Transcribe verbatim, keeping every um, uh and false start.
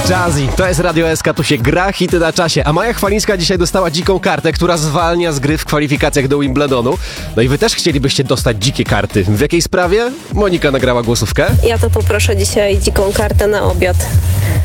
Jazzy, to jest Radio S K, tu się gra, hity na czasie. A Maja Chwalińska dzisiaj dostała dziką kartę, która zwalnia z gry w kwalifikacjach do Wimbledonu. No i wy też chcielibyście dostać dzikie karty. W jakiej sprawie? Monika nagrała głosówkę. Ja to poproszę dzisiaj dziką kartę na obiad.